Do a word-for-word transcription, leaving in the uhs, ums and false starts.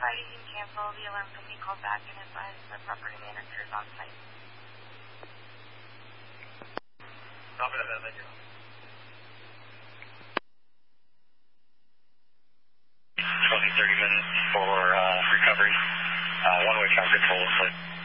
advise you can cancel. The alarm company called back and advised the property managers on site. Copy that, thank you. twenty, thirty minutes for uh, recovery. Uh, one-way traffic hold, please.